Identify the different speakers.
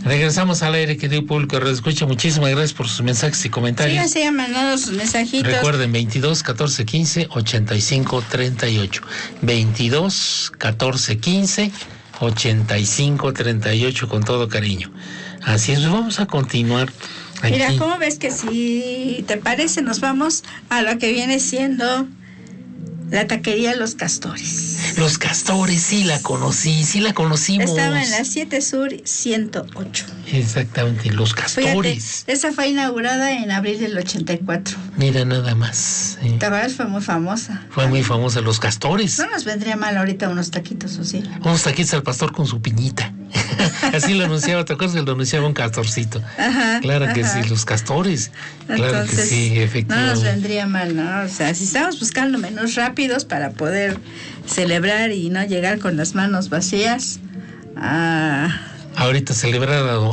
Speaker 1: Regresamos al aire, querido público. Escucha, muchísimas gracias por sus mensajes y comentarios.
Speaker 2: Sí, mandando sus mensajitos.
Speaker 1: Recuerden, 22 14 15 85 38. 22 14 15 85 38, con todo cariño. Así es, vamos a continuar aquí.
Speaker 2: Mira, ¿cómo ves que si te parece nos vamos a lo que viene siendo la taquería Los Castores?
Speaker 1: Los Castores, sí la conocimos.
Speaker 2: Estaba en la 7 Sur 108.
Speaker 1: Exactamente, Los Castores.
Speaker 2: Fíjate, esa fue inaugurada en abril del 84.
Speaker 1: Mira nada más.
Speaker 2: ¿Te acuerdas? Fue muy famosa.
Speaker 1: Fue muy famosa, Los Castores.
Speaker 2: No nos vendría mal ahorita unos taquitos, ¿o sí?
Speaker 1: Unos taquitos al pastor con su piñita. Así lo anunciaba, ¿te acuerdas? Lo anunciaba un castorcito.
Speaker 2: Ajá.
Speaker 1: Claro que sí, Los Castores. Claro. Entonces, que sí, efectivamente.
Speaker 2: No nos vendría mal, ¿no? O sea, si estamos buscando menús rápidos para poder celebrar y no llegar con las manos vacías.
Speaker 1: Ahorita celebrar